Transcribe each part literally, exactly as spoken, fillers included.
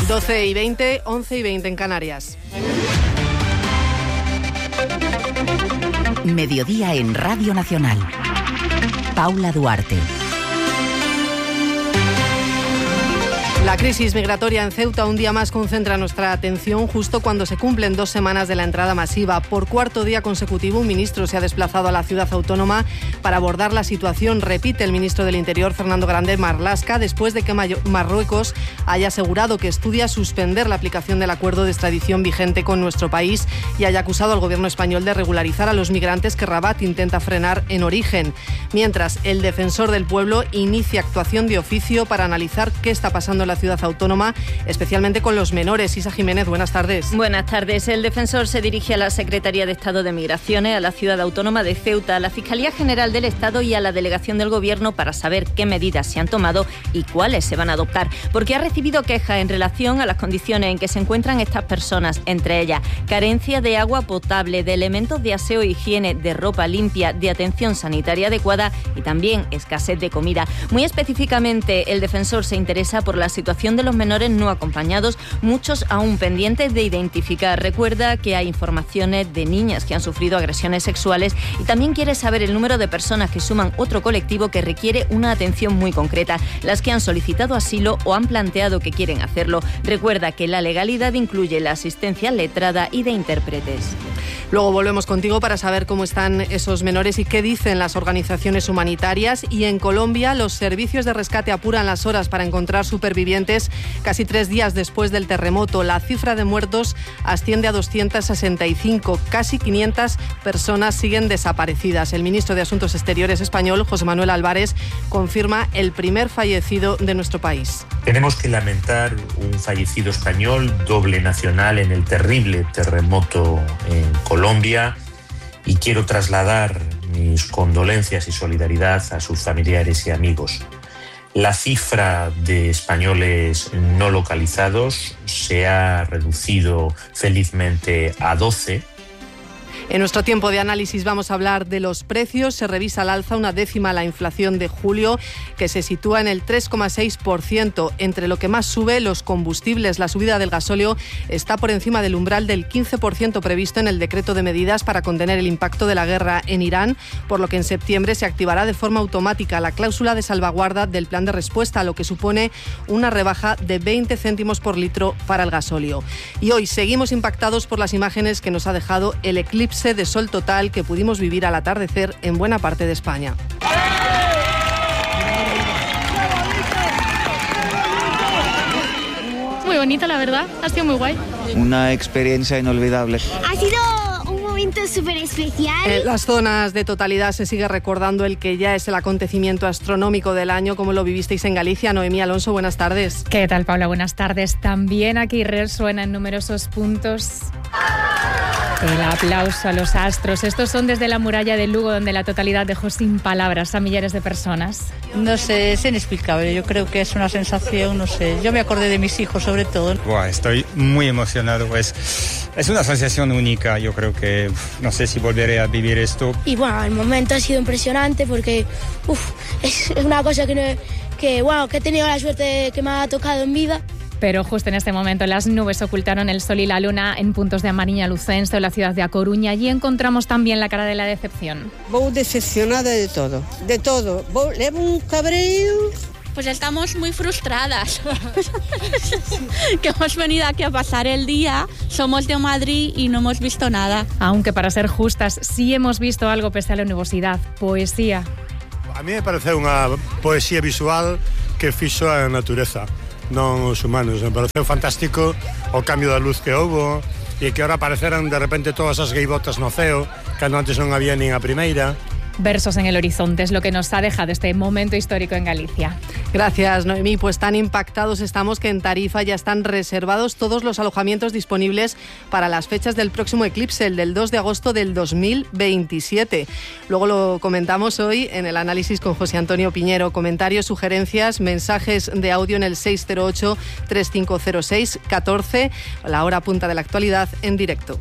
doce y veinte, once y veinte en Canarias. Mediodía en Radio Nacional. Paula Duarte. La crisis migratoria en Ceuta un día más concentra nuestra atención justo cuando se cumplen dos semanas de la entrada masiva. Por cuarto día consecutivo, un ministro se ha desplazado a la ciudad autónoma para abordar la situación. Repite el ministro del Interior, Fernando Grande Marlaska, después de que Marruecos haya asegurado que estudia suspender la aplicación del acuerdo de extradición vigente con nuestro país y haya acusado al gobierno español de regularizar a los migrantes que Rabat intenta frenar en origen. Mientras, el defensor del pueblo inicia actuación de oficio para analizar qué está pasando en la ciudad autónoma, especialmente con los menores. Isa Jiménez, buenas tardes. Buenas tardes. El defensor se dirige a la Secretaría de Estado de Migraciones, a la ciudad autónoma de Ceuta, a la Fiscalía General del Estado y a la Delegación del Gobierno para saber qué medidas se han tomado y cuáles se van a adoptar, porque ha recibido quejas en relación a las condiciones en que se encuentran estas personas, entre ellas carencia de agua potable, de elementos de aseo e higiene, de ropa limpia, de atención sanitaria adecuada y también escasez de comida. Muy específicamente, el defensor se interesa por la situación de los menores no acompañados, muchos aún pendientes de identificar. Recuerda que hay informaciones de niñas que han sufrido agresiones sexuales y también quiere saber el número de personas que suman otro colectivo que requiere una atención muy concreta, las que han solicitado asilo o han planteado que quieren hacerlo. Recuerda que la legalidad incluye la asistencia letrada y de intérpretes. Luego volvemos contigo para saber cómo están esos menores y qué dicen las organizaciones humanitarias. Y en Colombia, los servicios de rescate apuran las horas para encontrar supervivientes casi tres días después del terremoto. La cifra de muertos asciende a doscientos sesenta y cinco. Casi quinientas personas siguen desaparecidas. El ministro de Asuntos Exteriores español, José Manuel Álvarez, confirma el primer fallecido de nuestro país. Tenemos que lamentar un fallecido español, doble nacional, en el terrible terremoto en Colombia, y quiero trasladar mis condolencias y solidaridad a sus familiares y amigos. La cifra de españoles no localizados se ha reducido felizmente a doce. En nuestro tiempo de análisis vamos a hablar de los precios. Se revisa al alza una décima la inflación de julio, que se sitúa en el tres coma seis por ciento. Entre lo que más sube, los combustibles. La subida del gasóleo está por encima del umbral del quince por ciento previsto en el decreto de medidas para contener el impacto de la guerra en Irán, por lo que en septiembre se activará de forma automática la cláusula de salvaguarda del plan de respuesta, lo que supone una rebaja de veinte céntimos por litro para el gasóleo. Y hoy seguimos impactados por las imágenes que nos ha dejado el eclipse de sol total que pudimos vivir al atardecer en buena parte de España. Muy bonita, la verdad, ha sido muy guay. Una experiencia inolvidable. Ha sido un momento súper especial. En las zonas de totalidad se sigue recordando el que ya es el acontecimiento astronómico del año, como lo vivisteis en Galicia. Noemí Alonso, buenas tardes. ¿Qué tal, Paula? Buenas tardes. También aquí resuena en numerosos puntos el aplauso a los astros. Estos son desde la muralla de Lugo, donde la totalidad dejó sin palabras a millares de personas. No sé, es inexplicable. Yo creo que es una sensación, no sé. Yo me acordé de mis hijos, sobre todo. Buah, estoy muy emocionado. Es, es una sensación única. Yo creo que no sé si volveré a vivir esto. Y bueno, el momento ha sido impresionante porque uf, es una cosa que, no, que, wow, que he tenido la suerte que me ha tocado en vida. Pero justo en este momento las nubes ocultaron el sol y la luna en puntos de Amariña Lucense o la ciudad de A Coruña. Allí encontramos también la cara de la decepción. Voy decepcionada de todo, de todo. Voy, le un cabreo. Pues estamos muy frustradas. Que hemos venido aquí a pasar el día, somos de Madrid y no hemos visto nada. Aunque para ser justas, sí hemos visto algo pese a la nubosidad, poesía. A mí me parece unha poesía visual que fixo a natureza, non os humanos. Me pareceu fantástico o cambio da luz que houbo e que ahora apareceran de repente todas as gaivotas no ceo, cando antes non había nin a primeira. Versos en el horizonte es lo que nos ha dejado este momento histórico en Galicia. Gracias, Noemí. Pues tan impactados estamos que en Tarifa ya están reservados todos los alojamientos disponibles para las fechas del próximo eclipse, el del dos de agosto del dos mil veintisiete. Luego lo comentamos hoy en el análisis con José Antonio Piñero. Comentarios, sugerencias, mensajes de audio en el seis cero ocho, tres cinco cero seis, uno cuatro, la hora punta de la actualidad en directo.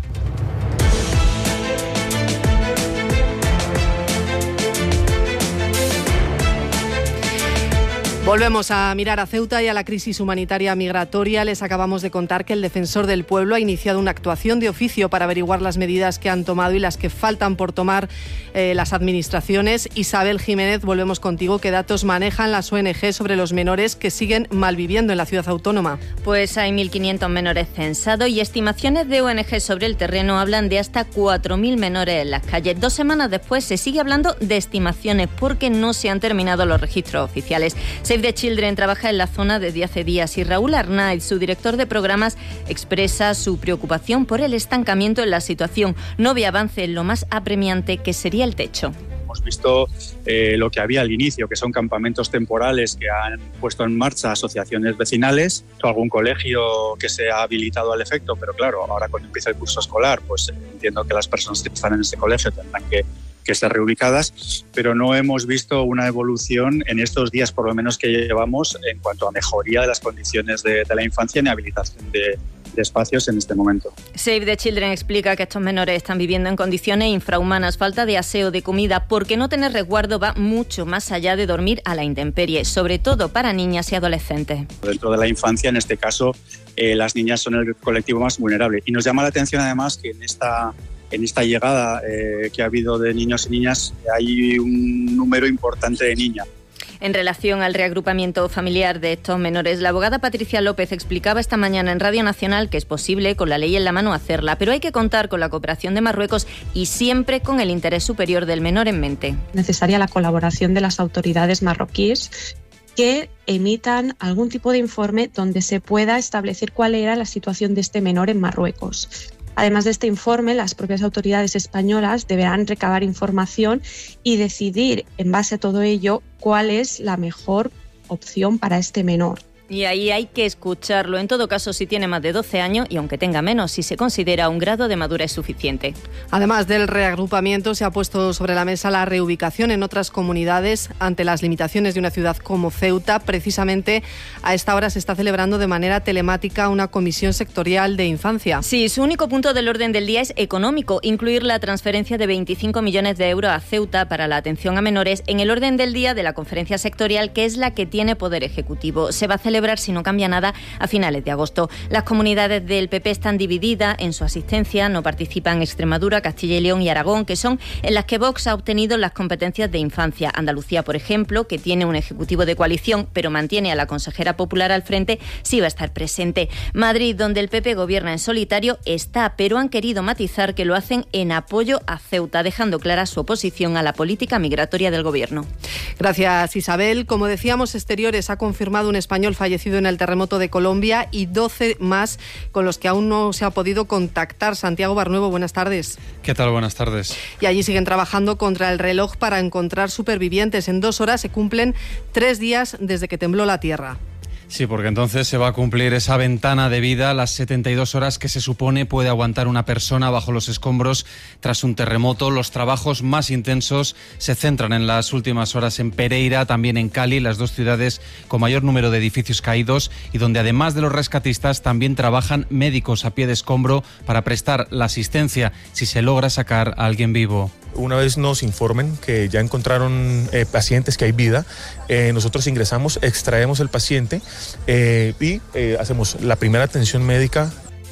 Volvemos a mirar a Ceuta y a la crisis humanitaria migratoria. Les acabamos de contar que el Defensor del Pueblo ha iniciado una actuación de oficio para averiguar las medidas que han tomado y las que faltan por tomar eh, las administraciones. Isabel Jiménez, volvemos contigo. ¿Qué datos manejan las O N G sobre los menores que siguen malviviendo en la ciudad autónoma? Pues hay mil quinientos menores censados y estimaciones de O N G sobre el terreno hablan de hasta cuatro mil menores en las calles. Dos semanas después se sigue hablando de estimaciones porque no se han terminado los registros oficiales. Save the Children trabaja en la zona desde hace días y Raúl Arnaiz, su director de programas, expresa su preocupación por el estancamiento en la situación. No ve avance en lo más apremiante que sería el techo. Hemos visto eh, lo que había al inicio, que son campamentos temporales que han puesto en marcha asociaciones vecinales, o algún colegio que se ha habilitado al efecto, pero claro, ahora cuando empieza el curso escolar, pues entiendo que las personas que están en ese colegio tendrán que que están reubicadas, pero no hemos visto una evolución en estos días, por lo menos que llevamos, en cuanto a mejoría de las condiciones de, de la infancia ni habilitación de, de espacios en este momento. Save the Children explica que estos menores están viviendo en condiciones infrahumanas, falta de aseo, de comida, porque no tener resguardo va mucho más allá de dormir a la intemperie, sobre todo para niñas y adolescentes. Dentro de la infancia, en este caso, eh, las niñas son el colectivo más vulnerable. Y nos llama la atención además que en esta En esta llegada eh, que ha habido de niños y niñas hay un número importante de niñas. En relación al reagrupamiento familiar de estos menores, la abogada Patricia López explicaba esta mañana en Radio Nacional que es posible, con la ley en la mano, hacerla, pero hay que contar con la cooperación de Marruecos y siempre con el interés superior del menor en mente. Necesaria la colaboración de las autoridades marroquíes que emitan algún tipo de informe donde se pueda establecer cuál era la situación de este menor en Marruecos. Además de este informe, las propias autoridades españolas deberán recabar información y decidir, en base a todo ello, cuál es la mejor opción para este menor. Y ahí hay que escucharlo. En todo caso, si tiene más de doce años y aunque tenga menos, si se considera un grado de madurez suficiente. Además del reagrupamiento, se ha puesto sobre la mesa la reubicación en otras comunidades ante las limitaciones de una ciudad como Ceuta. Precisamente a esta hora se está celebrando de manera telemática una comisión sectorial de infancia. Sí, su único punto del orden del día es económico, incluir la transferencia de veinticinco millones de euros a Ceuta para la atención a menores en el orden del día de la conferencia sectorial, que es la que tiene poder ejecutivo. Se va a celebrar, si no cambia nada, a finales de agosto. Las comunidades del P P están divididas en su asistencia. No participan Extremadura, Castilla y León y Aragón, que son en las que Vox ha obtenido las competencias de infancia. Andalucía, por ejemplo, que tiene un ejecutivo de coalición, pero mantiene a la consejera popular al frente, sí va a estar presente. Madrid, donde el P P gobierna en solitario, está, pero han querido matizar que lo hacen en apoyo a Ceuta, dejando clara su oposición a la política migratoria del gobierno. Gracias, Isabel. Como decíamos, Exteriores ha confirmado un español fallecido en el terremoto de Colombia y doce más con los que aún no se ha podido contactar. Santiago Barnuevo, buenas tardes. ¿Qué tal? Buenas tardes. Y allí siguen trabajando contra el reloj para encontrar supervivientes. En dos horas se cumplen tres días desde que tembló la tierra. Sí, porque entonces se va a cumplir esa ventana de vida, las setenta y dos horas que se supone puede aguantar una persona bajo los escombros tras un terremoto. Los trabajos más intensos se centran en las últimas horas en Pereira, también en Cali, las dos ciudades con mayor número de edificios caídos y donde además de los rescatistas también trabajan médicos a pie de escombro para prestar la asistencia si se logra sacar a alguien vivo. Una vez nos informen que ya encontraron eh, pacientes, que hay vida, eh, nosotros ingresamos, extraemos el paciente eh, y eh, hacemos la primera atención médica.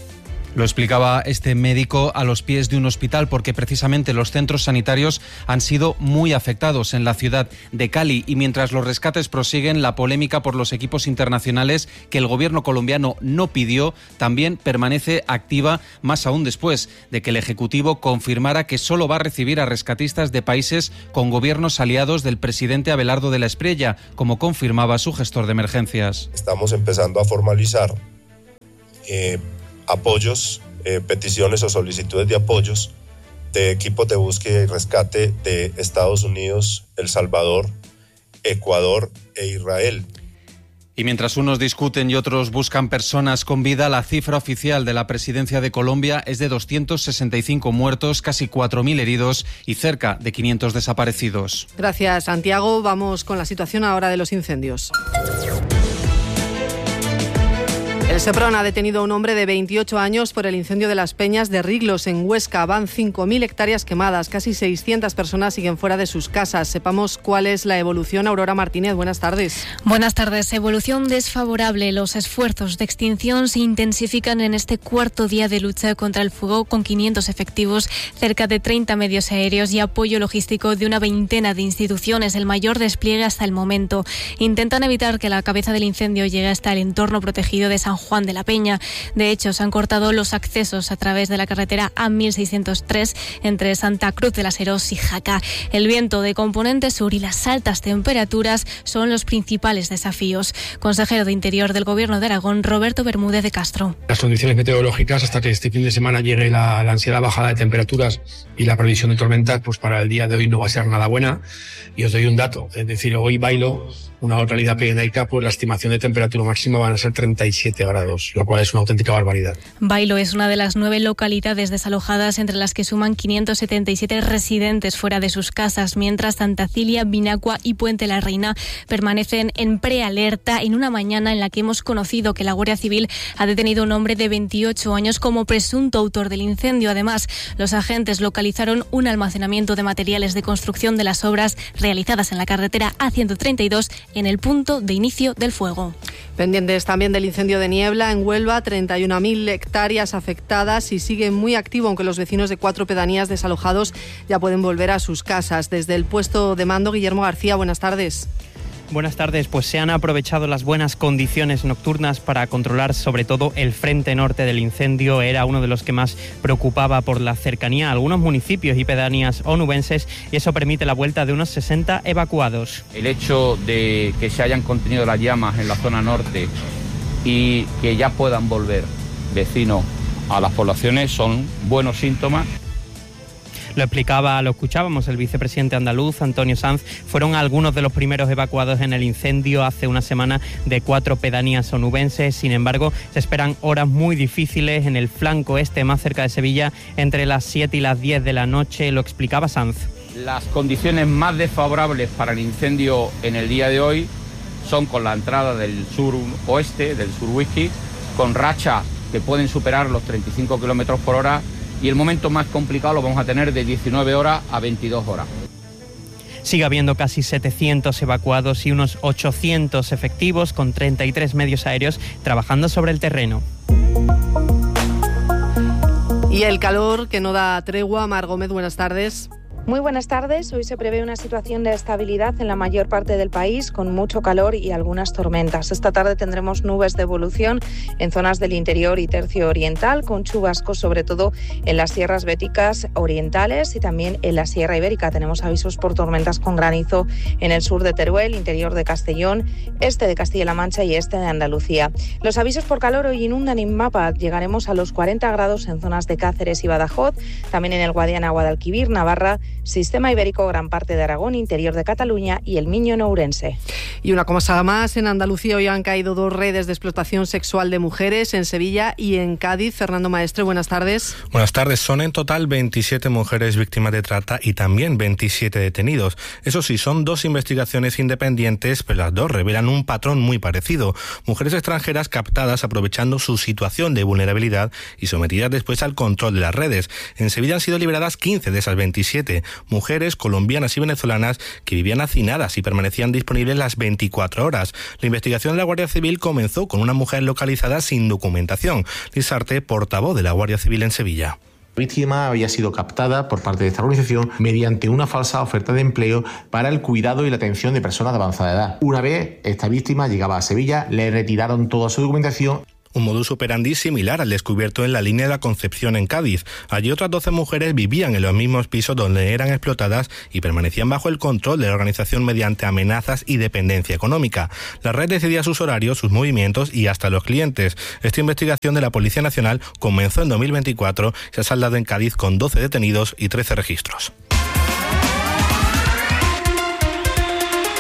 Lo explicaba este médico a los pies de un hospital porque precisamente los centros sanitarios han sido muy afectados en la ciudad de Cali y mientras los rescates prosiguen, la polémica por los equipos internacionales que el gobierno colombiano no pidió también permanece activa, más aún después de que el Ejecutivo confirmara que solo va a recibir a rescatistas de países con gobiernos aliados del presidente Abelardo de la Espriella, como confirmaba su gestor de emergencias. Estamos empezando a formalizar eh, apoyos, eh, peticiones o solicitudes de apoyos de equipos de búsqueda y rescate de Estados Unidos, El Salvador, Ecuador e Israel. Y mientras unos discuten y otros buscan personas con vida, la cifra oficial de la presidencia de Colombia es de doscientos sesenta y cinco muertos, casi cuatro mil heridos y cerca de quinientos desaparecidos. Gracias, Santiago. Vamos con la situación ahora de los incendios. El Seprona ha detenido a un hombre de veintiocho años por el incendio de las Peñas de Riglos en Huesca. Van cinco mil hectáreas quemadas, casi seiscientas personas siguen fuera de sus casas. Sepamos cuál es la evolución. Aurora Martínez, buenas tardes. Buenas tardes. Evolución desfavorable. Los esfuerzos de extinción se intensifican en este cuarto día de lucha contra el fuego, con quinientos efectivos, cerca de treinta medios aéreos y apoyo logístico de una veintena de instituciones, el mayor despliegue hasta el momento. Intentan evitar que la cabeza del incendio llegue hasta el entorno protegido de San Juan de la Peña. De hecho, se han cortado los accesos a través de la carretera A mil seiscientos tres entre Santa Cruz de las Heros y Jaca. El viento de componente sur y las altas temperaturas son los principales desafíos. Consejero de Interior del Gobierno de Aragón, Roberto Bermúdez de Castro. Las condiciones meteorológicas, hasta que este fin de semana llegue la, la ansiada bajada de temperaturas y la previsión de tormentas, pues para el día de hoy no va a ser nada buena. Y os doy un dato, es decir, hoy Bailo, una localidad pirenaica, pues la estimación de temperatura máxima van a ser treinta y siete grados, lo cual es una auténtica barbaridad. Bailo es una de las nueve localidades desalojadas, entre las que suman quinientos setenta y siete residentes fuera de sus casas, mientras Santa Cilia, Vinacua y Puente la Reina permanecen en prealerta en una mañana en la que hemos conocido que la Guardia Civil ha detenido a un hombre de veintiocho años como presunto autor del incendio. Además, los agentes localizaron un almacenamiento de materiales de construcción de las obras realizadas en la carretera A ciento treinta y dos en el punto de inicio del fuego. Pendientes también del incendio de Niebla en Huelva, treinta y una mil hectáreas afectadas y sigue muy activo, aunque los vecinos de cuatro pedanías desalojados ya pueden volver a sus casas. Desde el puesto de mando, Guillermo García, buenas tardes. Buenas tardes, pues se han aprovechado las buenas condiciones nocturnas para controlar sobre todo el frente norte del incendio. Era uno de los que más preocupaba por la cercanía a algunos municipios y pedanías onubenses, y eso permite la vuelta de unos sesenta evacuados. El hecho de que se hayan contenido las llamas en la zona norte y que ya puedan volver vecinos a las poblaciones son buenos síntomas. Lo explicaba, lo escuchábamos, el vicepresidente andaluz, Antonio Sanz. Fueron algunos de los primeros evacuados en el incendio hace una semana de cuatro pedanías onubenses. Sin embargo, se esperan horas muy difíciles en el flanco este, más cerca de Sevilla, entre las siete y las diez de la noche. Lo explicaba Sanz. Las condiciones más desfavorables para el incendio en el día de hoy son con la entrada del sur oeste, del sur whisky, con rachas que pueden superar los treinta y cinco kilómetros por hora. Y el momento más complicado lo vamos a tener de diecinueve horas a veintidós horas. Sigue habiendo casi setecientos evacuados y unos ochocientos efectivos con treinta y tres medios aéreos trabajando sobre el terreno. Y el calor que no da tregua. Mar Gómez, buenas tardes. Muy buenas tardes. Hoy se prevé una situación de estabilidad en la mayor parte del país, con mucho calor y algunas tormentas. Esta tarde tendremos nubes de evolución en zonas del interior y tercio oriental, con chubascos sobre todo en las sierras béticas orientales y también en la Sierra Ibérica. Tenemos avisos por tormentas con granizo en el sur de Teruel, interior de Castellón, este de Castilla-La Mancha y este de Andalucía. Los avisos por calor hoy inundan en Mapa. Llegaremos a los cuarenta grados en zonas de Cáceres y Badajoz, también en el Guadiana, Guadalquivir, Navarra, Sistema Ibérico, gran parte de Aragón, interior de Cataluña y el Miño en Ourense. Y una cosa más, en Andalucía hoy han caído dos redes de explotación sexual de mujeres, en Sevilla y en Cádiz. Fernando Maestre, buenas tardes. Buenas tardes. Son en total veintisiete mujeres víctimas de trata y también veintisiete detenidos. Eso sí, son dos investigaciones independientes, pero las dos revelan un patrón muy parecido. Mujeres extranjeras captadas aprovechando su situación de vulnerabilidad y sometidas después al control de las redes. En Sevilla han sido liberadas quince de esas veintisiete. Mujeres colombianas y venezolanas que vivían hacinadas y permanecían disponibles las veinticuatro horas. La investigación de la Guardia Civil comenzó con una mujer localizada sin documentación. Liz Arte, portavoz de la Guardia Civil en Sevilla. La víctima había sido captada por parte de esta organización mediante una falsa oferta de empleo para el cuidado y la atención de personas de avanzada edad. Una vez esta víctima llegaba a Sevilla, le retiraron toda su documentación. Un modus operandi similar al descubierto en la línea de la Concepción en Cádiz. Allí otras doce mujeres vivían en los mismos pisos donde eran explotadas y permanecían bajo el control de la organización mediante amenazas y dependencia económica. La red decidía sus horarios, sus movimientos y hasta los clientes. Esta investigación de la Policía Nacional comenzó en dos mil veinticuatro y se ha saldado en Cádiz con doce detenidos y trece registros.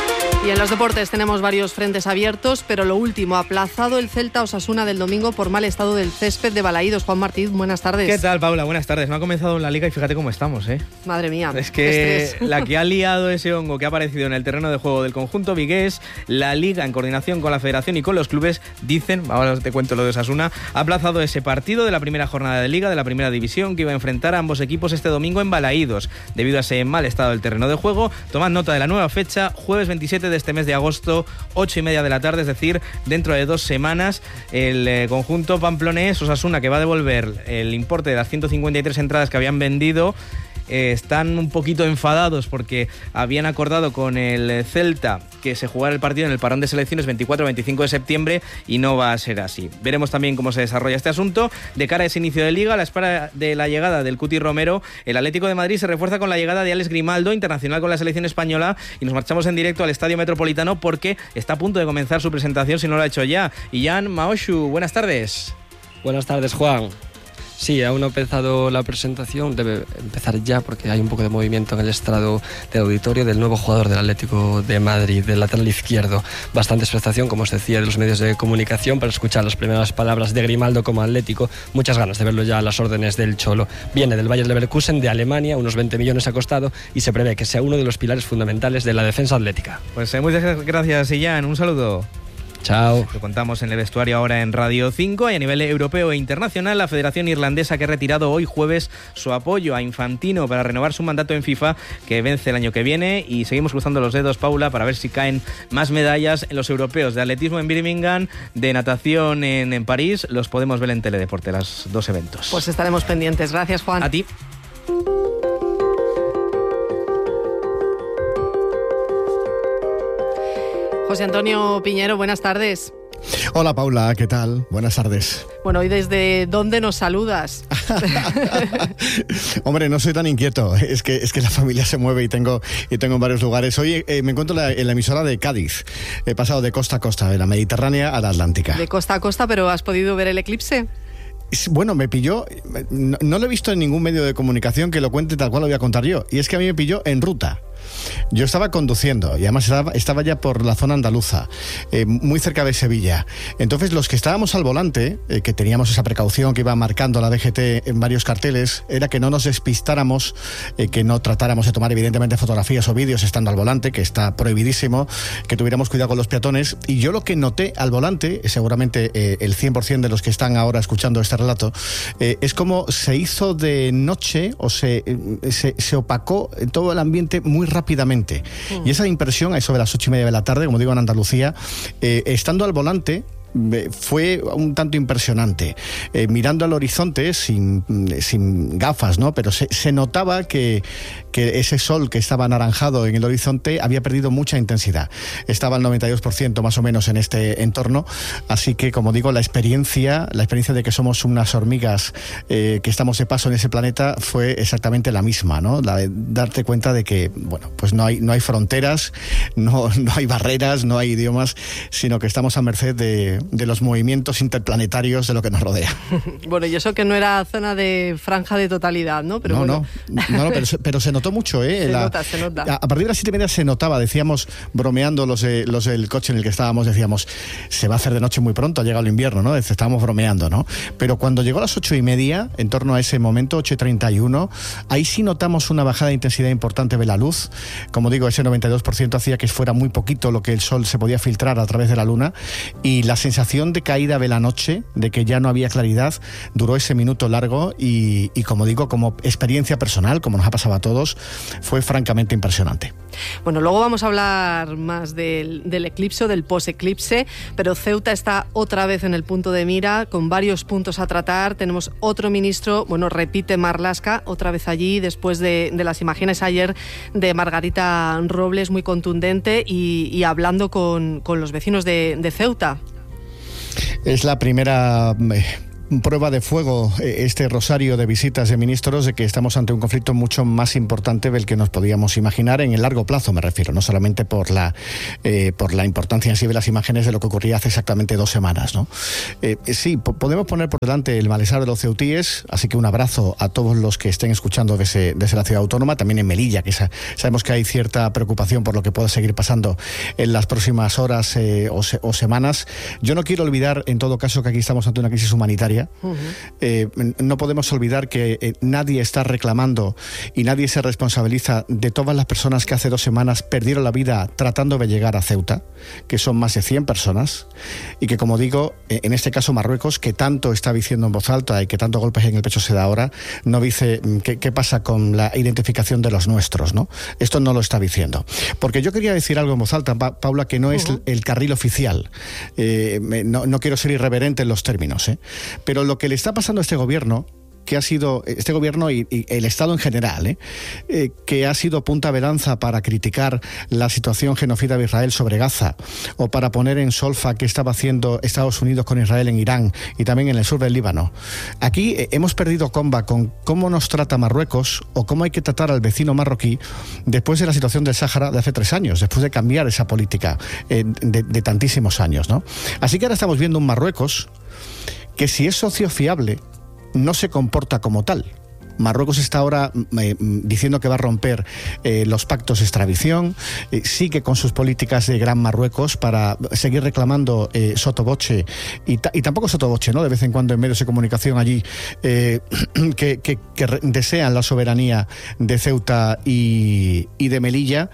Y en los deportes tenemos varios frentes abiertos, pero lo último, aplazado el Celta Osasuna del domingo por mal estado del césped de Balaídos. Juan Martín, buenas tardes. ¿Qué tal, Paula? Buenas tardes. No ha comenzado la Liga y fíjate cómo estamos, ¿eh? Madre mía. Es que la que ha liado ese hongo que ha aparecido en el terreno de juego del conjunto vigués, la Liga, en coordinación con la Federación y con los clubes, dicen, ahora te cuento lo de Osasuna, ha aplazado ese partido de la primera jornada de Liga, de la primera división, que iba a enfrentar a ambos equipos este domingo en Balaídos. Debido a ese mal estado del terreno de juego, tomad nota de la nueva fecha, jueves veintisiete de este mes de agosto, ocho y media de la tarde, es decir, dentro de dos semanas, el eh, conjunto pamplonés Osasuna, que va a devolver el importe de las ciento cincuenta y tres entradas que habían vendido. Eh, están un poquito enfadados porque habían acordado con el Celta que se jugara el partido en el parón de selecciones veinticuatro veinticinco de septiembre y no va a ser así. Veremos también cómo se desarrolla este asunto. De cara a ese inicio de Liga, a la espera de la llegada del Cuti Romero, el Atlético de Madrid se refuerza con la llegada de Alex Grimaldo, internacional con la selección española, y nos marchamos en directo al Estadio Metropolitano porque está a punto de comenzar su presentación, si no lo ha hecho ya. Y Jan Maoshu, buenas tardes. Buenas tardes, Juan. Sí, aún no ha empezado la presentación, debe empezar ya porque hay un poco de movimiento en el estrado del auditorio del nuevo jugador del Atlético de Madrid, del lateral izquierdo. Bastante expectación, como os decía, de los medios de comunicación para escuchar las primeras palabras de Grimaldo como Atlético. Muchas ganas de verlo ya a las órdenes del Cholo. Viene del Bayer Leverkusen de Alemania, unos veinte millones ha costado y se prevé que sea uno de los pilares fundamentales de la defensa atlética. Pues eh, muchas gracias, Ian. Un saludo. Chao. Lo contamos en el vestuario ahora en Radio cinco, y a nivel europeo e internacional, la Federación Irlandesa, que ha retirado hoy jueves su apoyo a Infantino para renovar su mandato en FIFA, que vence el año que viene, y seguimos cruzando los dedos, Paula, para ver si caen más medallas en los europeos de atletismo en Birmingham, de natación en, en París. Los podemos ver en Teledeporte, los dos eventos. Pues estaremos pendientes. Gracias, Juan. A ti. José Antonio Piñero, buenas tardes. Hola, Paula, ¿qué tal? Buenas tardes. Bueno, ¿y desde dónde nos saludas? Hombre, no soy tan inquieto, es que, es que la familia se mueve y tengo, y tengo en varios lugares. Hoy eh, me encuentro en la, en la emisora de Cádiz. He pasado de costa a costa, de la Mediterránea a la Atlántica. De costa a costa, pero ¿has podido ver el eclipse? Bueno, me pilló, no, no lo he visto en ningún medio de comunicación que lo cuente tal cual lo voy a contar yo, y es que a mí me pilló en ruta. Yo estaba conduciendo y además estaba, estaba ya por la zona andaluza, eh, muy cerca de Sevilla. Entonces los que estábamos al volante, eh, que teníamos esa precaución que iba marcando la D G T en varios carteles, era que no nos despistáramos, eh, que no tratáramos de tomar evidentemente fotografías o vídeos estando al volante, que está prohibidísimo, que tuviéramos cuidado con los peatones. Y yo lo que noté al volante, seguramente eh, el cien por ciento de los que están ahora escuchando este relato, eh, es como se hizo de noche o se, eh, se, se opacó todo el ambiente muy rápidamente. Mm. Y esa impresión, a eso de las ocho y media de la tarde, como digo en Andalucía, eh, estando al volante, fue un tanto impresionante. Eh, mirando al horizonte sin, sin gafas, ¿no? Pero se, se notaba que, que ese sol que estaba anaranjado en el horizonte había perdido mucha intensidad. Estaba al noventa y dos por ciento más o menos en este entorno. Así que, como digo, la experiencia, la experiencia de que somos unas hormigas eh, que estamos de paso en ese planeta fue exactamente la misma, ¿no? La de darte cuenta de que, bueno, pues no hay, no hay fronteras, no, no hay barreras, no hay idiomas, sino que estamos a merced de de los movimientos interplanetarios de lo que nos rodea. Bueno, y eso que no era zona de franja de totalidad, ¿no? Pero no, bueno. no, no, no, pero, se, pero se notó mucho, ¿eh? Se La, nota, se nota. A, a partir de las siete y media se notaba, decíamos, bromeando los, eh, los del coche en el que estábamos, decíamos, se va a hacer de noche muy pronto, ha llegado el invierno, ¿no? Estábamos bromeando, ¿no? Pero cuando llegó a las ocho y media, en torno a ese momento, ocho y treinta y uno, ahí sí notamos una bajada de intensidad importante de la luz. Como digo, ese noventa y dos por ciento hacía que fuera muy poquito lo que el sol se podía filtrar a través de la luna, y la sensación de caída de la noche, de que ya no había claridad, duró ese minuto largo y, y como digo, como experiencia personal, como nos ha pasado a todos, fue francamente impresionante. Bueno, luego vamos a hablar más del, del eclipse, del post-eclipse, pero Ceuta está otra vez en el punto de mira, con varios puntos a tratar. Tenemos otro ministro, bueno, repite Marlaska, otra vez allí, después de, de las imágenes ayer de Margarita Robles, muy contundente, y, y hablando con, con los vecinos de, de Ceuta. Es la primera prueba de fuego este rosario de visitas de ministros de que estamos ante un conflicto mucho más importante del que nos podíamos imaginar en el largo plazo, me refiero, no solamente por la eh, por la importancia en sí de las imágenes de lo que ocurría hace exactamente dos semanas, ¿no? Eh, sí, po- podemos poner por delante el malestar de los ceutíes, así que un abrazo a todos los que estén escuchando desde, desde la ciudad autónoma, también en Melilla, que sa- sabemos que hay cierta preocupación por lo que pueda seguir pasando en las próximas horas eh, o, se- o semanas. Yo no quiero olvidar, en todo caso, que aquí estamos ante una crisis humanitaria. Uh-huh. Eh, no podemos olvidar que eh, nadie está reclamando y nadie se responsabiliza de todas las personas que hace dos semanas perdieron la vida tratando de llegar a Ceuta, que son más de cien personas, y que, como digo, eh, en este caso Marruecos, que tanto está diciendo en voz alta y que tanto golpes en el pecho se da ahora, no dice qué, qué pasa con la identificación de los nuestros, ¿no? Esto no lo está diciendo. Porque yo quería decir algo en voz alta, pa- Paula, que no uh-huh. es el carril oficial. Eh, no, no quiero ser irreverente en los términos, ¿eh? Pero lo que le está pasando a este gobierno, que ha sido, este gobierno y, y el Estado en general, ¿eh? Eh, que ha sido punta de lanza para criticar la situación genocida de Israel sobre Gaza, o para poner en solfa qué estaba haciendo Estados Unidos con Israel en Irán y también en el sur del Líbano. Aquí eh, hemos perdido comba con cómo nos trata Marruecos o cómo hay que tratar al vecino marroquí después de la situación del Sáhara de hace tres años, después de cambiar esa política eh, de, de tantísimos años, ¿no? Así que ahora estamos viendo un Marruecos que, si es socio fiable, no se comporta como tal. Marruecos está ahora eh, diciendo que va a romper eh, los pactos de extradición, eh, sigue con sus políticas de Gran Marruecos para seguir reclamando eh, sotoboche, y, ta- y tampoco sotoboche, ¿no? De vez en cuando en medios de comunicación allí eh, que, que, que re- desean la soberanía de Ceuta y, y de Melilla,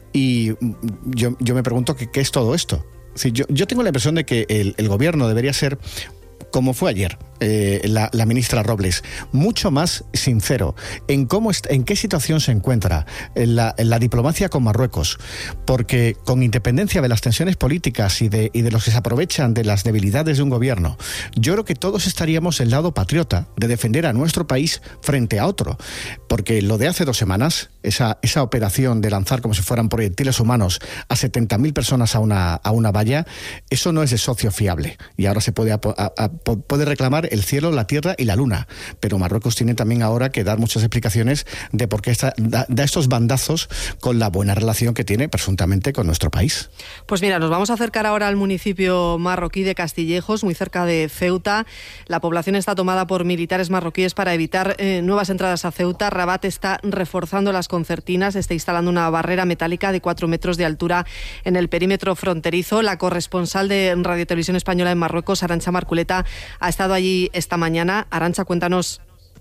y yo, yo me pregunto qué es todo esto. Sí, yo, yo tengo la impresión de que el, el gobierno debería ser, como fue ayer, eh, la, la ministra Robles, mucho más sincero en cómo est- en qué situación se encuentra en la, en la diplomacia con Marruecos, porque con independencia de las tensiones políticas y de, y de los que se aprovechan de las debilidades de un gobierno, yo creo que todos estaríamos del lado patriota de defender a nuestro país frente a otro, porque lo de hace dos semanas, esa, esa operación de lanzar como si fueran proyectiles humanos a setenta mil personas a una, a una valla, eso no es de socio fiable, y ahora se puede, a, a, a, puede reclamar el cielo, la tierra y la luna, pero Marruecos tiene también ahora que dar muchas explicaciones de por qué está, da, da estos bandazos con la buena relación que tiene presuntamente con nuestro país. Pues mira, nos vamos a acercar ahora al municipio marroquí de Castillejos, muy cerca de Ceuta. La población está tomada por militares marroquíes para evitar eh, nuevas entradas a Ceuta. Rabat está reforzando las concertinas, está instalando una barrera metálica de cuatro metros de altura en el perímetro fronterizo. La corresponsal de Radio Televisión Española en Marruecos, Arantxa Marculeta, ha estado allí esta mañana. Arantxa, cuéntanos.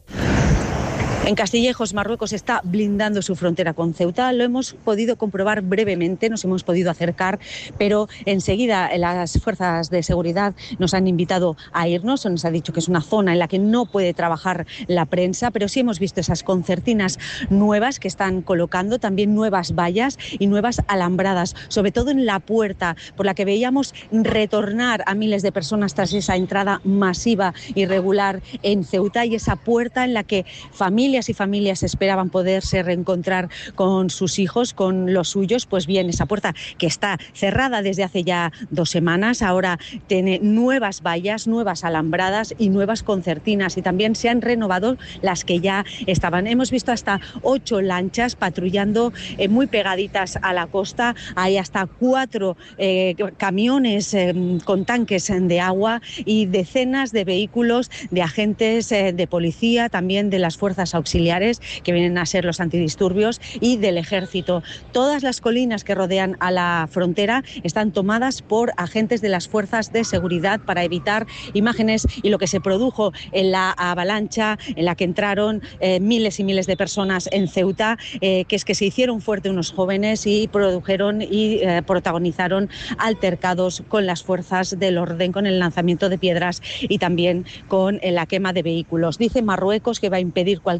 En Castillejos, Marruecos está blindando su frontera con Ceuta. Lo hemos podido comprobar brevemente, nos hemos podido acercar, pero enseguida las fuerzas de seguridad nos han invitado a irnos. Nos ha dicho que es una zona en la que no puede trabajar la prensa, pero sí hemos visto esas concertinas nuevas que están colocando, también nuevas vallas y nuevas alambradas, sobre todo en la puerta por la que veíamos retornar a miles de personas tras esa entrada masiva y regular en Ceuta, y esa puerta en la que familias y familias esperaban poderse reencontrar con sus hijos, con los suyos. Pues bien, esa puerta que está cerrada desde hace ya dos semanas, ahora tiene nuevas vallas, nuevas alambradas y nuevas concertinas, y también se han renovado las que ya estaban. Hemos visto hasta ocho lanchas patrullando eh, muy pegaditas a la costa. Hay hasta cuatro eh, camiones eh, con tanques de agua y decenas de vehículos de agentes eh, de policía, también de las fuerzas auxiliares, que vienen a ser los antidisturbios, y del ejército. Todas las colinas que rodean a la frontera están tomadas por agentes de las fuerzas de seguridad para evitar imágenes y lo que se produjo en la avalancha en la que entraron eh, miles y miles de personas en Ceuta, eh, que es que se hicieron fuerte unos jóvenes y produjeron y eh, protagonizaron altercados con las fuerzas del orden, con el lanzamiento de piedras y también con eh, la quema de vehículos. Dice Marruecos que va a impedir cualquier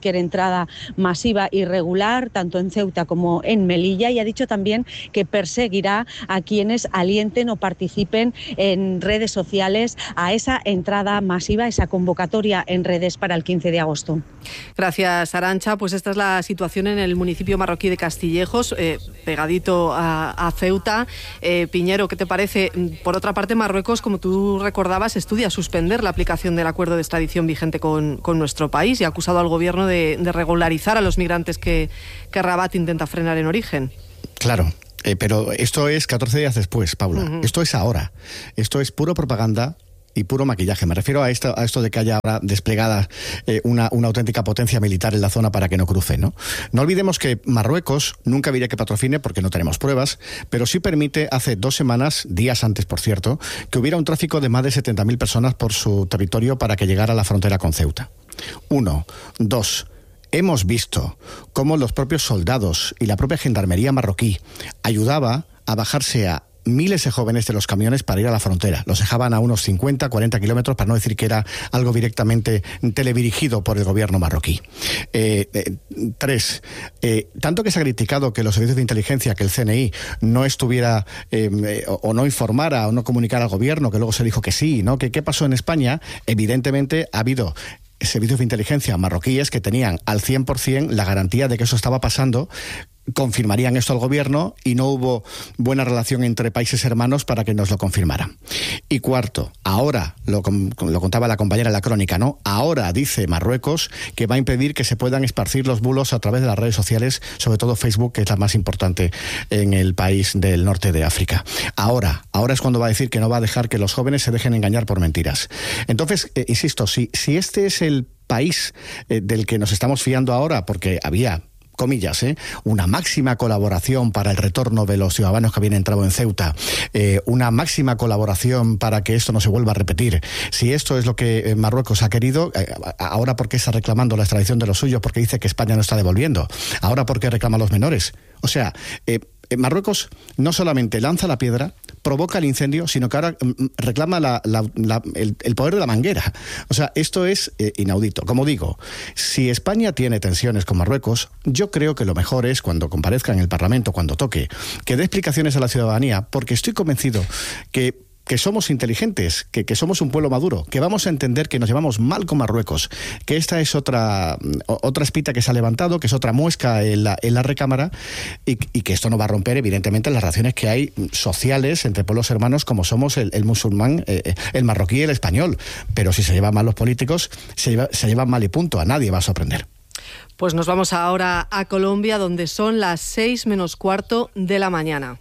cualquier entrada masiva irregular, tanto en Ceuta como en Melilla, y ha dicho también que perseguirá a quienes alienten o participen en redes sociales a esa entrada masiva, esa convocatoria en redes para el quince de agosto. Gracias, Arantxa. Pues esta es la situación en el municipio marroquí de Castillejos, eh, pegadito a, a Ceuta. Eh, Piñero, ¿qué te parece? Por otra parte, Marruecos, como tú recordabas, estudia suspender la aplicación del acuerdo de extradición vigente con, con nuestro país y ha acusado al gobierno de, de regularizar a los migrantes que, que Rabat intenta frenar en origen. Claro. Eh, pero esto es catorce días después, Paula. Uh-huh. Esto es ahora. Esto es puro propaganda y puro maquillaje. Me refiero a esto, a esto de que haya ahora desplegada eh, una, una auténtica potencia militar en la zona para que no cruce, ¿no? No olvidemos que Marruecos nunca diría que patrocine porque no tenemos pruebas, pero sí permite hace dos semanas, días antes por cierto, que hubiera un tráfico de más de setenta mil personas por su territorio para que llegara a la frontera con Ceuta. Uno. Dos. Hemos visto cómo los propios soldados y la propia gendarmería marroquí ayudaba a bajarse a miles de jóvenes de los camiones para ir a la frontera. Los dejaban a unos cincuenta, cuarenta kilómetros, para no decir que era algo directamente teledirigido por el gobierno marroquí. Eh, eh, tres, eh, tanto que se ha criticado que los servicios de inteligencia, que el C N I no estuviera eh, o, o no informara o no comunicara al gobierno, que luego se dijo que sí, ¿no? Que qué pasó en España, evidentemente ha habido servicios de inteligencia marroquíes que tenían al cien por ciento la garantía de que eso estaba pasando, confirmarían esto al gobierno y no hubo buena relación entre países hermanos para que nos lo confirmaran. Y cuarto, ahora, lo, lo contaba la compañera en la crónica, ¿no? Ahora dice Marruecos que va a impedir que se puedan esparcir los bulos a través de las redes sociales, sobre todo Facebook, que es la más importante en el país del norte de África. Ahora, ahora es cuando va a decir que no va a dejar que los jóvenes se dejen engañar por mentiras. Entonces, eh, insisto, si, si este es el país eh, del que nos estamos fiando ahora, porque había comillas, ¿eh? una máxima colaboración para el retorno de los ciudadanos que habían entrado en Ceuta, eh, una máxima colaboración para que esto no se vuelva a repetir. Si esto es lo que Marruecos ha querido, eh, ahora ¿por qué está reclamando la extradición de los suyos? Porque dice que España no está devolviendo. Ahora ¿por qué reclama a los menores? O sea, eh, Marruecos no solamente lanza la piedra, provoca el incendio, sino que ahora reclama la, la, la, el, el poder de la manguera. O sea, esto es eh, inaudito. Como digo, si España tiene tensiones con Marruecos, yo creo que lo mejor es, cuando comparezca en el Parlamento, cuando toque, que dé explicaciones a la ciudadanía, porque estoy convencido que que somos inteligentes, que, que somos un pueblo maduro, que vamos a entender que nos llevamos mal con Marruecos, que esta es otra otra espita que se ha levantado, que es otra muesca en la, en la recámara, y, y que esto no va a romper, evidentemente, las relaciones que hay sociales entre pueblos hermanos como somos el, el musulmán, eh, el marroquí y el español. Pero si se llevan mal los políticos, se, lleva, se llevan mal y punto. A nadie va a sorprender. Pues nos vamos ahora a Colombia, donde son las seis menos cuarto de la mañana.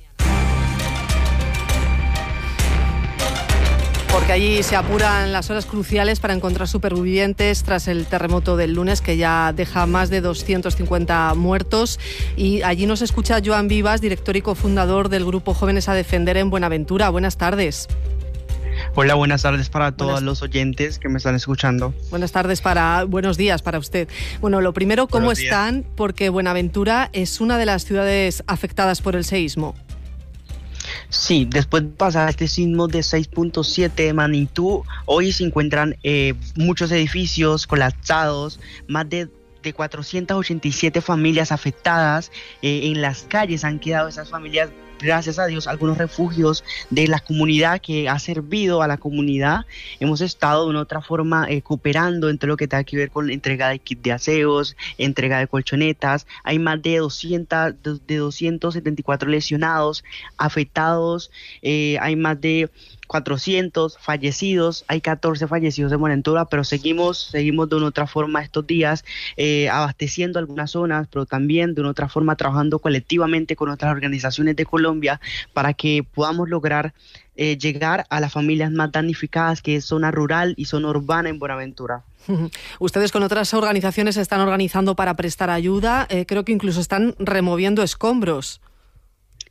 Porque allí se apuran las horas cruciales para encontrar supervivientes tras el terremoto del lunes, que ya deja más de doscientos cincuenta muertos. Y allí nos escucha Joan Vivas, director y cofundador del grupo Jóvenes a Defender en Buenaventura. Buenas tardes. Hola, buenas tardes para todos buenas. los oyentes que me están escuchando. Buenas tardes para, buenos días para usted. Bueno, lo primero, ¿cómo buenos están? Días. Porque Buenaventura es una de las ciudades afectadas por el seísmo. Sí, después de pasar este sismo de seis punto siete de magnitud, hoy se encuentran eh, muchos edificios colapsados, más de, de cuatrocientas ochenta y siete familias afectadas. Eh, en las calles han quedado esas familias, gracias a Dios, algunos refugios de la comunidad que ha servido a la comunidad. Hemos estado de una otra forma eh, cooperando entre lo que tenga que ver con la entrega de kits de aseos, entrega de colchonetas. Hay más de doscientos, de doscientos setenta y cuatro lesionados, afectados, eh, hay más de cuatrocientos fallecidos, hay catorce fallecidos en Buenaventura, pero seguimos, seguimos de una otra forma estos días, eh, abasteciendo algunas zonas, pero también de una otra forma trabajando colectivamente con otras organizaciones de Colombia para que podamos lograr eh, llegar a las familias más damnificadas, que es zona rural y zona urbana en Buenaventura. Ustedes con otras organizaciones se están organizando para prestar ayuda, eh, creo que incluso están removiendo escombros.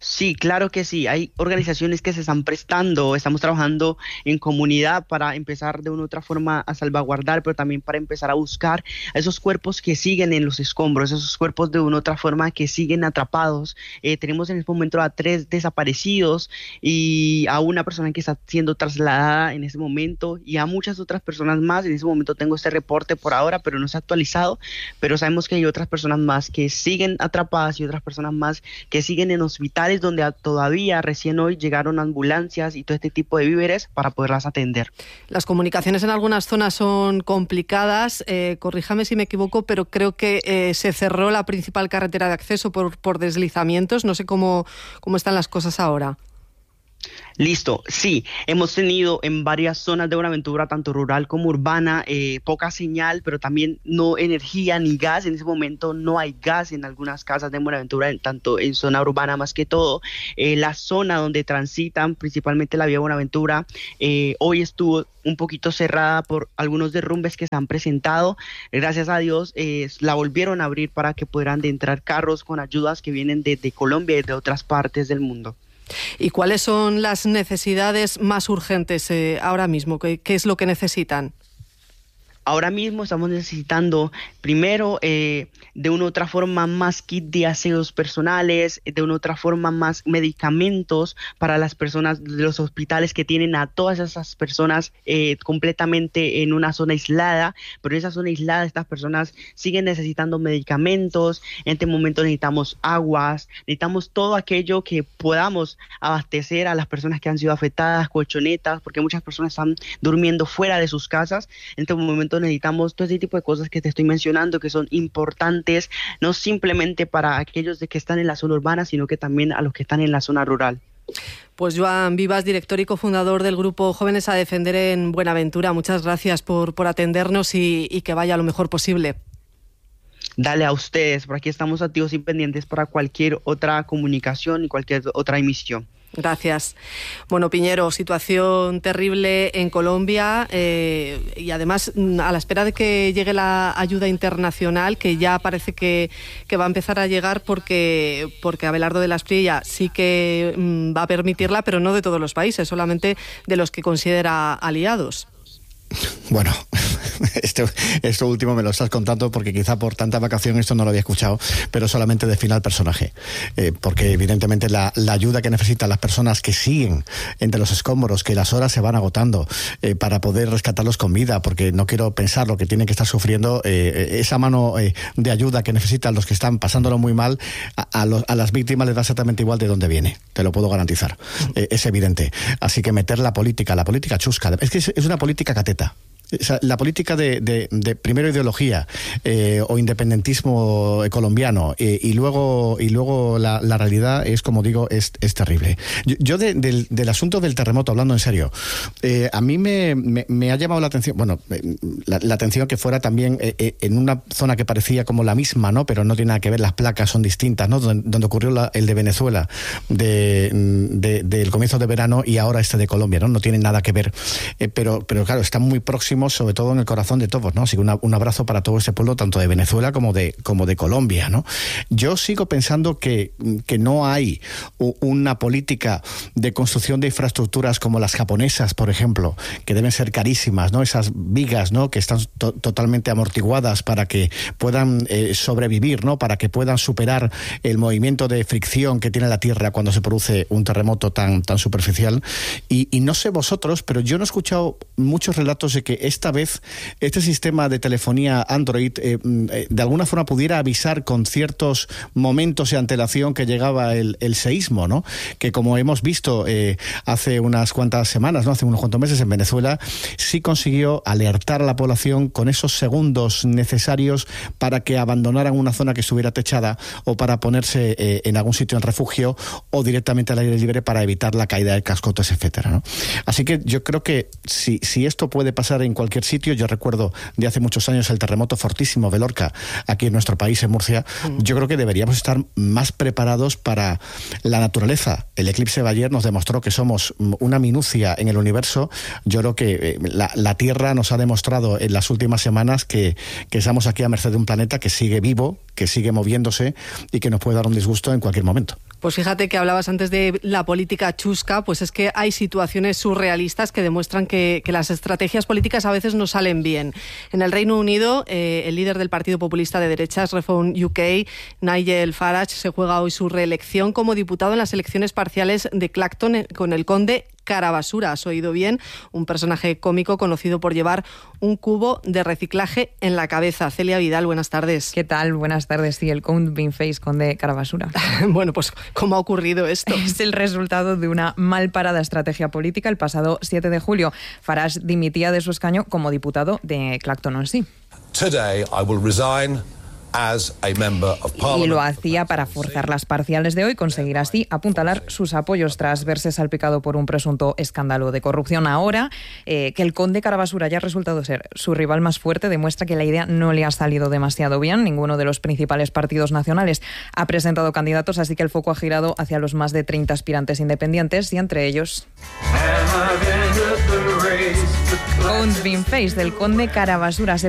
Sí, claro que sí. Hay organizaciones que se están prestando, estamos trabajando en comunidad para empezar de una u otra forma a salvaguardar, pero también para empezar a buscar a esos cuerpos que siguen en los escombros, esos cuerpos de una u otra forma que siguen atrapados. Eh, tenemos en este momento a tres desaparecidos y a una persona que está siendo trasladada en este momento y a muchas otras personas más. En este momento tengo este reporte por ahora, pero no se ha actualizado, pero sabemos que hay otras personas más que siguen atrapadas y otras personas más que siguen en hospitales donde todavía recién hoy llegaron ambulancias y todo este tipo de víveres para poderlas atender. Las comunicaciones en algunas zonas son complicadas, eh, corríjame si me equivoco, pero creo que eh, se cerró la principal carretera de acceso por, por deslizamientos. No sé cómo, cómo están las cosas ahora. Listo, sí, hemos tenido en varias zonas de Buenaventura, tanto rural como urbana, eh, poca señal, pero también no energía ni gas. En ese momento no hay gas en algunas casas de Buenaventura, en, tanto en zona urbana más que todo. Eh, la zona donde transitan, principalmente la vía Buenaventura, eh, hoy estuvo un poquito cerrada por algunos derrumbes que se han presentado. Gracias a Dios eh, la volvieron a abrir para que puedan entrar carros con ayudas que vienen de, de Colombia y de otras partes del mundo. ¿Y cuáles son las necesidades más urgentes eh, ahora mismo? ¿Qué, qué es lo que necesitan? Ahora mismo estamos necesitando, primero, eh, de una u otra forma más kit de aseos personales, de una u otra forma más medicamentos para las personas de los hospitales que tienen a todas esas personas eh, completamente en una zona aislada, pero en esa zona aislada estas personas siguen necesitando medicamentos. En este momento necesitamos aguas, necesitamos todo aquello que podamos abastecer a las personas que han sido afectadas, colchonetas, porque muchas personas están durmiendo fuera de sus casas. En este momento necesitamos todo ese tipo de cosas que te estoy mencionando, que son importantes, no simplemente para aquellos de que están en la zona urbana, sino que también a los que están en la zona rural. Pues Joan Vivas, director y cofundador del grupo Jóvenes a Defender en Buenaventura, muchas gracias por, por atendernos y, y que vaya lo mejor posible. Dale a ustedes, por aquí estamos activos y pendientes para cualquier otra comunicación y cualquier otra emisión. Gracias. Bueno, Piñero, situación terrible en Colombia eh, y además a la espera de que llegue la ayuda internacional, que ya parece que, que va a empezar a llegar porque, porque Abelardo de la Espriella sí que mm, va a permitirla, pero no de todos los países, solamente de los que considera aliados. Bueno, esto, esto último me lo estás contando porque quizá por tanta vacación esto no lo había escuchado, pero solamente define al personaje, eh, porque evidentemente la, la ayuda que necesitan las personas que siguen entre los escombros, que las horas se van agotando eh, para poder rescatarlos con vida, porque no quiero pensar lo que tienen que estar sufriendo, eh, esa mano eh, de ayuda que necesitan los que están pasándolo muy mal, a, a, los, a las víctimas les da exactamente igual de dónde viene, te lo puedo garantizar, eh, es evidente. Así que meter la política, la política chusca, es que es, es una política cateta. O sea, la política de, de, de primero ideología eh, o independentismo colombiano eh, y luego y luego la, la realidad es, como digo, es, es terrible. Yo, yo de, del, del asunto del terremoto, hablando en serio, eh, a mí me, me, me ha llamado la atención, bueno, la, la atención que fuera también eh, en una zona que parecía como la misma, ¿no? Pero no tiene nada que ver, las placas son distintas, ¿no? Donde, donde ocurrió la, el de Venezuela de, de, del comienzo de verano y ahora este de Colombia, ¿no? No tienen nada que ver, eh, pero, pero claro, están muy próximos, sobre todo en el corazón de todos, ¿no? Así que una, un abrazo para todo ese pueblo, tanto de Venezuela como de, como de Colombia, ¿no? Yo sigo pensando que, que no hay una política de construcción de infraestructuras como las japonesas, por ejemplo, que deben ser carísimas, ¿no? Esas vigas, ¿no? Que están to- totalmente amortiguadas para que puedan eh, sobrevivir, ¿no? Para que puedan superar el movimiento de fricción que tiene la Tierra cuando se produce un terremoto tan, tan superficial. Y, y no sé vosotros, pero yo no he escuchado muchos relatos de que esta vez este sistema de telefonía Android eh, de alguna forma pudiera avisar con ciertos momentos de antelación que llegaba el, el seísmo, ¿no? Que como hemos visto eh, hace unas cuantas semanas, ¿no? Hace unos cuantos meses en Venezuela, sí consiguió alertar a la población con esos segundos necesarios para que abandonaran una zona que estuviera techada o para ponerse eh, en algún sitio en refugio o directamente al aire libre para evitar la caída de cascotes, etcétera, ¿no? Así que yo creo que si, si esto puede pasar en en cualquier sitio. Yo recuerdo de hace muchos años el terremoto fortísimo de Lorca, aquí en nuestro país, en Murcia. Mm. Yo creo que deberíamos estar más preparados para la naturaleza. El eclipse de ayer nos demostró que somos una minucia en el universo. Yo creo que la, la Tierra nos ha demostrado en las últimas semanas que, que estamos aquí a merced de un planeta que sigue vivo, que sigue moviéndose y que nos puede dar un disgusto en cualquier momento. Pues fíjate que hablabas antes de la política chusca, pues es que hay situaciones surrealistas que demuestran que, que las estrategias políticas a veces no salen bien. En el Reino Unido, eh, el líder del Partido Populista de Derechas, Reform U K, Nigel Farage, se juega hoy su reelección como diputado en las elecciones parciales de Clacton con el conde Carabasura. Has oído bien, un personaje cómico conocido por llevar un cubo de reciclaje en la cabeza. Celia Vidal, buenas tardes. ¿Qué tal? Buenas tardes. Sí, el Count Beanface, conde Carabasura. Bueno, pues ¿cómo ha ocurrido esto? Es el resultado de una mal parada estrategia política. El pasado siete de julio, Farage dimitía de su escaño como diputado de Clacton-on-Sea. Today I will resign as a member of Parliament. Y lo hacía para forzar las parciales de hoy, conseguir así apuntalar sus apoyos tras verse salpicado por un presunto escándalo de corrupción. Ahora, eh, que el conde Carabasura haya resultado ser su rival más fuerte, demuestra que la idea no le ha salido demasiado bien. Ninguno de los principales partidos nacionales ha presentado candidatos, así que el foco ha girado hacia los más de treinta aspirantes independientes y entre ellos Count Beanface, del conde Carabasura.